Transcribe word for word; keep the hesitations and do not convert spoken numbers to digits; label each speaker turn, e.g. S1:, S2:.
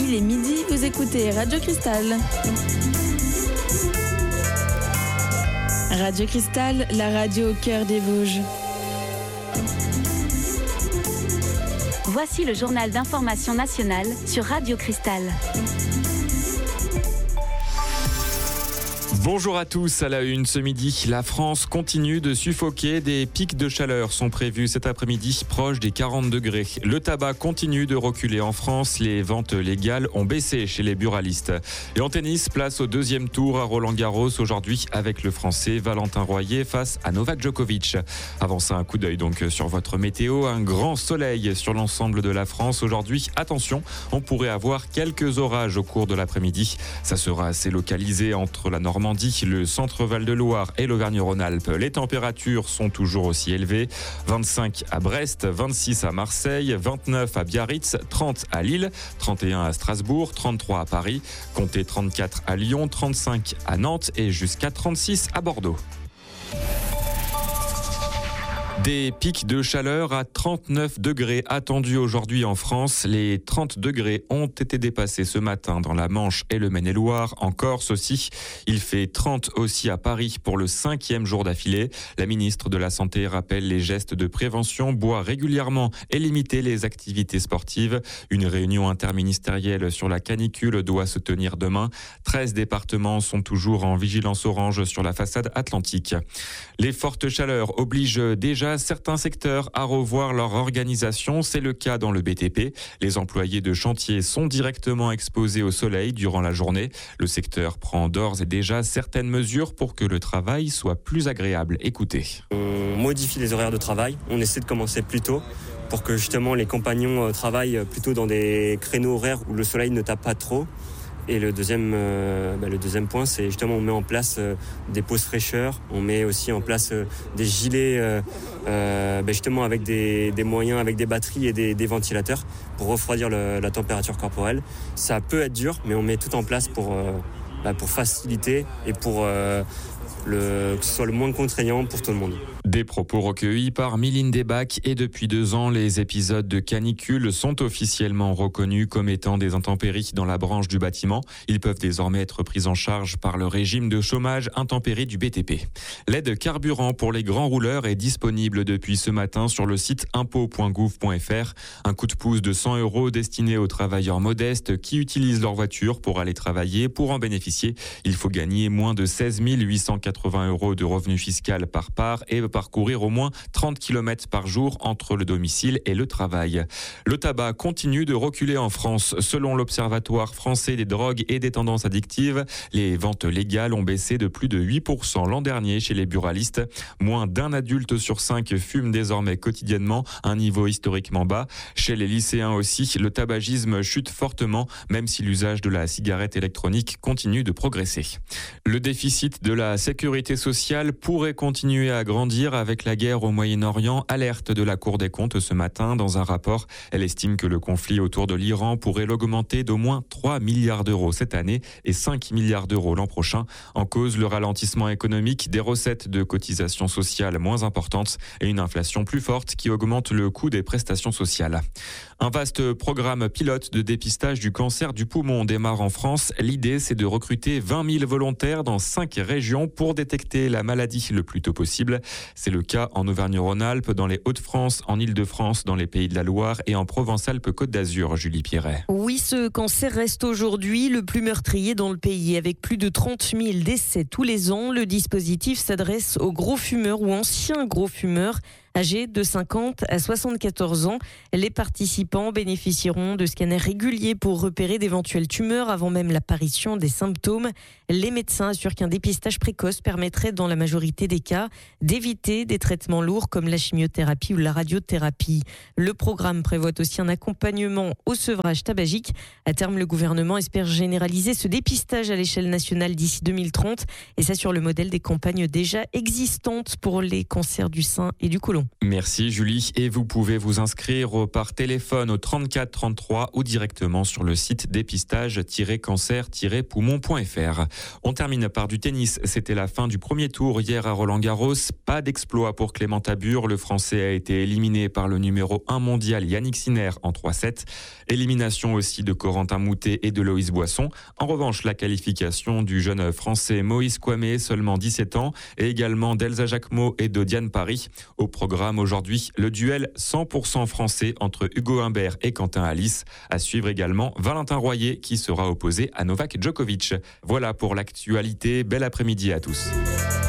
S1: il est midi, vous écoutez Radio Cristal. Radio Cristal, la radio au cœur des Vosges.
S2: Voici le journal d'information nationale sur Radio Cristal.
S3: Bonjour à tous, à la une ce midi, la France continue de suffoquer. Des pics de chaleur sont prévus cet après-midi proches des quarante degrés. Le tabac continue de reculer en France, les ventes légales ont baissé chez les buralistes. Et en tennis, place au deuxième tour à Roland-Garros aujourd'hui avec le Français Valentin Royer face à Novak Djokovic. Avant ça, un coup d'œil donc sur votre météo, un grand soleil sur l'ensemble de la France. Aujourd'hui, attention, on pourrait avoir quelques orages au cours de l'après-midi. Ça sera assez localisé entre la Normandie, le centre Val-de-Loire et l'Auvergne-Rhône-Alpes. Les températures sont toujours aussi élevées. vingt-cinq à Brest, vingt-six à Marseille, vingt-neuf à Biarritz, trente à Lille, trente et un à Strasbourg, trente-trois à Paris, comptez trente-quatre à Lyon, trente-cinq à Nantes et jusqu'à trente-six à Bordeaux. Des pics de chaleur à trente-neuf degrés attendus aujourd'hui en France. Les trente degrés ont été dépassés ce matin dans la Manche et le Maine-et-Loire. En Corse aussi, il fait trente aussi à Paris pour le cinquième jour d'affilée. La ministre de la Santé rappelle les gestes de prévention, boire régulièrement et limiter les activités sportives. Une réunion interministérielle sur la canicule doit se tenir demain. treize départements sont toujours en vigilance orange sur la façade atlantique. Les fortes chaleurs obligent déjà certains secteurs à revoir leur organisation. C'est le cas dans le B T P. Les employés de chantier sont directement exposés au soleil durant la journée. Le secteur prend d'ores et déjà certaines mesures pour que le travail soit plus agréable. Écoutez.
S4: On modifie les horaires de travail. On essaie de commencer plus tôt pour que justement les compagnons travaillent plutôt dans des créneaux horaires où le soleil ne tape pas trop. Et le deuxième, euh, bah le deuxième point, c'est justement on met en place euh, des pauses fraîcheur, on met aussi en place euh, des gilets euh, euh, bah justement avec des, des moyens, avec des batteries et des, des ventilateurs pour refroidir le, la température corporelle. Ça peut être dur, mais on met tout en place pour, euh, bah pour faciliter et pour euh, le, que ce soit le moins contraignant pour tout le monde.
S3: Des propos recueillis par Mylène Debac et depuis deux ans, les épisodes de canicule sont officiellement reconnus comme étant des intempéries dans la branche du bâtiment. Ils peuvent désormais être pris en charge par le régime de chômage intempéries du B T P. L'aide carburant pour les grands rouleurs est disponible depuis ce matin sur le site impôt point gouv point f r. Un coup de pouce de cent euros destiné aux travailleurs modestes qui utilisent leur voiture pour aller travailler. Pour en bénéficier, il faut gagner moins de seize mille huit cent quatre-vingts euros de revenu fiscal par part et parcourir au moins trente kilomètres par jour entre le domicile et le travail. Le tabac continue de reculer en France. Selon l'Observatoire français des drogues et des tendances addictives, les ventes légales ont baissé de plus de huit pour cent l'an dernier chez les buralistes. Moins d'un adulte sur cinq fume désormais quotidiennement, un niveau historiquement bas. Chez les lycéens aussi, le tabagisme chute fortement, même si l'usage de la cigarette électronique continue de progresser. Le déficit de la sécurité sociale pourrait continuer à grandir avec la guerre au Moyen-Orient. Alerte de la Cour des comptes ce matin dans un rapport. Elle estime que le conflit autour de l'Iran pourrait l'augmenter d'au moins trois milliards d'euros cette année et cinq milliards d'euros l'an prochain. En cause, le ralentissement économique, des recettes de cotisations sociales moins importantes et une inflation plus forte qui augmente le coût des prestations sociales. Un vaste programme pilote de dépistage du cancer du poumon démarre en France. L'idée, c'est de recruter vingt mille volontaires dans cinq régions pour détecter la maladie le plus tôt possible. C'est le cas en Auvergne-Rhône-Alpes, dans les Hauts-de-France, en Île-de-France, dans les Pays de la Loire et en Provence-Alpes-Côte d'Azur. Julie Pierret.
S5: Oui, ce cancer reste aujourd'hui le plus meurtrier dans le pays. Avec plus de trente mille décès tous les ans, le dispositif s'adresse aux gros fumeurs ou anciens gros fumeurs âgés de cinquante à soixante-quatorze ans. Les participants bénéficieront de scanners réguliers pour repérer d'éventuelles tumeurs avant même l'apparition des symptômes. Les médecins assurent qu'un dépistage précoce permettrait dans la majorité des cas d'éviter des traitements lourds comme la chimiothérapie ou la radiothérapie. Le programme prévoit aussi un accompagnement au sevrage tabagique. À terme, le gouvernement espère généraliser ce dépistage à l'échelle nationale d'ici deux mille trente et ça sur le modèle des campagnes déjà existantes pour les cancers du sein et du côlon. Toulon.
S3: Merci Julie. Et vous pouvez vous inscrire par téléphone au trente-quatre trente-trois ou directement sur le site dépistage tiret cancer tiret poumon point f r. On termine par du tennis. C'était la fin du premier tour hier à Roland-Garros. Pas d'exploit pour Clément Tabur. Le Français a été éliminé par le numéro un mondial Yannick Sinner en trois sept. Élimination aussi de Corentin Moutet et de Loïs Boisson. En revanche, la qualification du jeune Français Moïse Kouamé, seulement dix-sept ans, et également d'Elsa Jacquemot et de Diane Paris. Au programme aujourd'hui, le duel cent pour cent français entre Hugo Humbert et Quentin Alice. À suivre également Valentin Royer qui sera opposé à Novak Djokovic. Voilà pour l'actualité. Bel après-midi à tous.